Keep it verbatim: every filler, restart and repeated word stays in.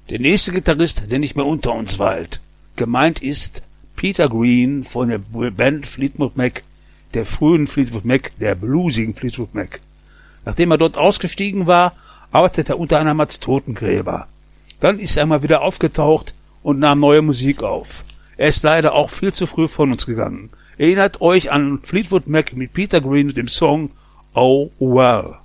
Der nächste Gitarrist, der nicht mehr unter uns weilt. Gemeint ist Peter Green von der Band Fleetwood Mac, der frühen Fleetwood Mac, der bluesigen Fleetwood Mac. Nachdem er dort ausgestiegen war, arbeitete er unter anderem als Totengräber. Dann ist er mal wieder aufgetaucht und nahm neue Musik auf. Er ist leider auch viel zu früh von uns gegangen. Erinnert euch an Fleetwood Mac mit Peter Green und dem Song Oh Well.